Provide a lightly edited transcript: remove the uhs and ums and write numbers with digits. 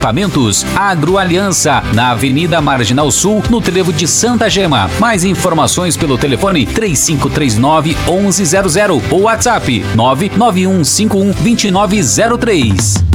Equipamentos Agroaliança, na Avenida Marginal Sul, no trevo de Santa Gema. Mais informações pelo telefone 3539-1100 ou WhatsApp 99151-2903.